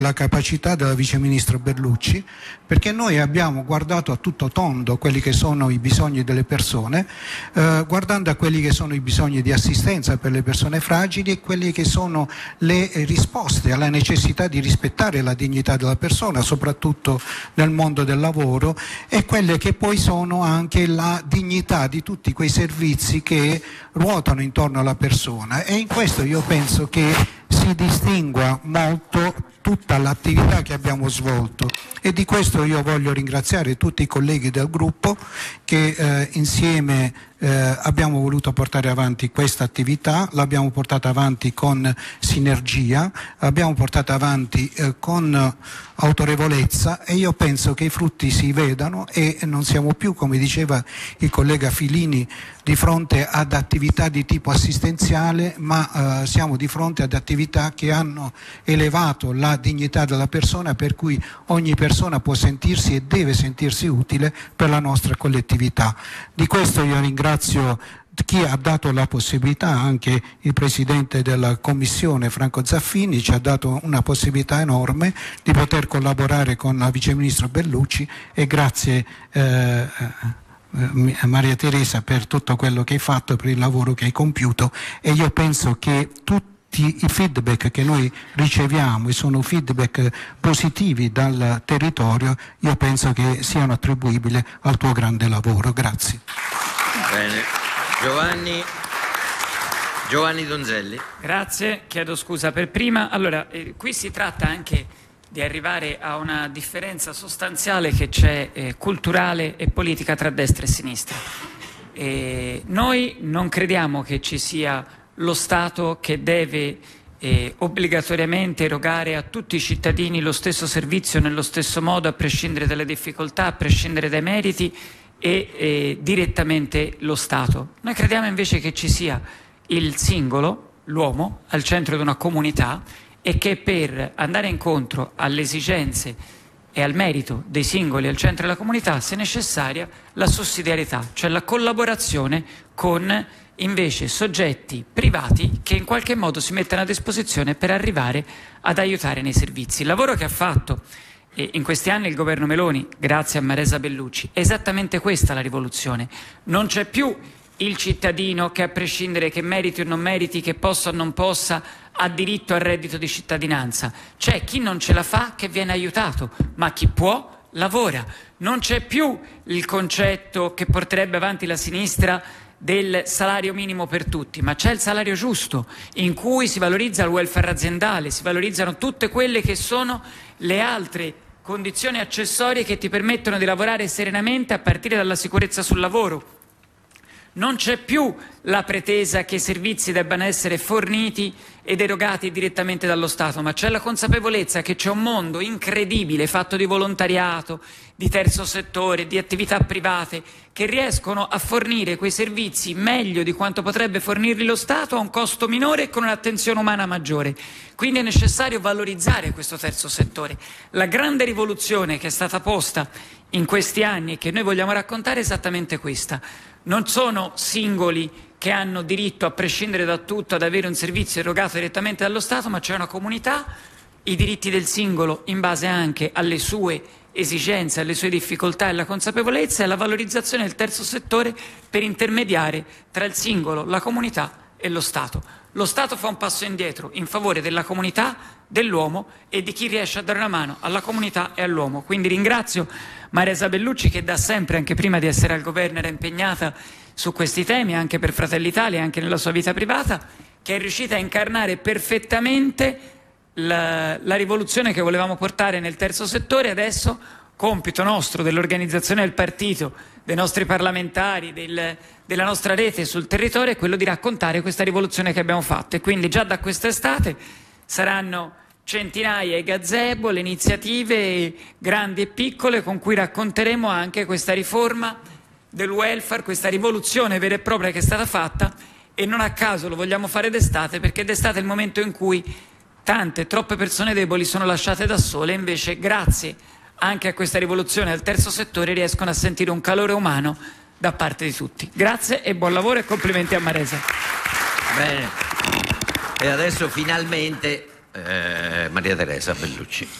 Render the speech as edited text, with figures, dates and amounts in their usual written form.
la capacità della Vice Ministro Bellucci, perché noi abbiamo guardato a tutto tondo quelli che sono i bisogni delle persone, guardando a quelli che sono i bisogni di assistenza per le persone fragili e quelli che sono le risposte alla necessità di rispettare la dignità della persona, soprattutto nel mondo del lavoro, e quelle che poi sono anche la dignità di tutti quei servizi che ruotano intorno alla persona. E in questo io penso che si distingua molto tutta l'attività che abbiamo svolto, e di questo io voglio ringraziare tutti i colleghi del gruppo che insieme abbiamo voluto portare avanti questa attività, l'abbiamo portata avanti con sinergia, l'abbiamo portata avanti con autorevolezza, e io penso che i frutti si vedano e non siamo più, come diceva il collega Filini, di fronte ad attività di tipo assistenziale, ma siamo di fronte ad attività che hanno elevato la dignità della persona, per cui ogni persona può sentirsi e deve sentirsi utile per la nostra collettività. Di questo io ringrazio chi ha dato la possibilità, anche il Presidente della Commissione Franco Zaffini ci ha dato una possibilità enorme di poter collaborare con la Vice Ministro Bellucci, e grazie Maria Teresa per tutto quello che hai fatto, per il lavoro che hai compiuto, e io penso che tutti i feedback che noi riceviamo, e sono feedback positivi dal territorio, io penso che siano attribuibili al tuo grande lavoro. Grazie. Bene. Giovanni Donzelli. Grazie, chiedo scusa per prima. Allora, qui si tratta anche di arrivare a una differenza sostanziale che c'è culturale e politica tra destra e sinistra. Noi non crediamo che ci sia lo Stato che deve obbligatoriamente erogare a tutti i cittadini lo stesso servizio nello stesso modo, a prescindere dalle difficoltà, a prescindere dai meriti, e direttamente lo Stato. Noi crediamo invece che ci sia il singolo, l'uomo, al centro di una comunità, e che per andare incontro alle esigenze e al merito dei singoli al centro della comunità sia necessaria la sussidiarietà, cioè la collaborazione con invece soggetti privati che in qualche modo si mettono a disposizione per arrivare ad aiutare nei servizi. Il lavoro che ha fatto in questi anni il governo Meloni, grazie a Maresa Bellucci, è esattamente questa la rivoluzione. Non c'è più il cittadino che, a prescindere che meriti o non meriti, che possa o non possa, ha diritto al reddito di cittadinanza. C'è chi non ce la fa che viene aiutato, ma chi può lavora. Non c'è più il concetto che porterebbe avanti la sinistra del salario minimo per tutti, ma c'è il salario giusto, in cui si valorizza il welfare aziendale, si valorizzano tutte quelle che sono le altre condizioni accessorie che ti permettono di lavorare serenamente, a partire dalla sicurezza sul lavoro. Non c'è più la pretesa che i servizi debbano essere forniti ed erogati direttamente dallo Stato, ma c'è la consapevolezza che c'è un mondo incredibile fatto di volontariato, di terzo settore, di attività private che riescono a fornire quei servizi meglio di quanto potrebbe fornirli lo Stato, a un costo minore e con un'attenzione umana maggiore. Quindi è necessario valorizzare questo terzo settore. La grande rivoluzione che è stata posta in questi anni e che noi vogliamo raccontare è esattamente questa. Non sono singoli che hanno diritto, a prescindere da tutto, ad avere un servizio erogato direttamente dallo Stato, ma c'è una comunità, i diritti del singolo in base anche alle sue esigenze, alle sue difficoltà e alla consapevolezza, e la valorizzazione del terzo settore per intermediare tra il singolo, la comunità e lo Stato. Lo Stato fa un passo indietro in favore della comunità, dell'uomo e di chi riesce a dare una mano alla comunità e all'uomo. Quindi ringrazio Maresa Bellucci, che da sempre, anche prima di essere al governo, era impegnata su questi temi, anche per Fratelli Italia, anche nella sua vita privata, che è riuscita a incarnare perfettamente la rivoluzione che volevamo portare nel terzo settore. Adesso compito nostro, dell'organizzazione del partito, dei nostri parlamentari, della nostra rete sul territorio, è quello di raccontare questa rivoluzione che abbiamo fatto. E quindi già da quest'estate saranno centinaia i gazebo, le iniziative grandi e piccole con cui racconteremo anche questa riforma del welfare, questa rivoluzione vera e propria che è stata fatta. E non a caso lo vogliamo fare d'estate, perché d'estate è il momento in cui tante, troppe persone deboli sono lasciate da sole, e invece grazie anche a questa rivoluzione del terzo settore riescono a sentire un calore umano da parte di tutti. Grazie e buon lavoro, e complimenti a Maresa. Bene, e adesso finalmente Maria Teresa Bellucci.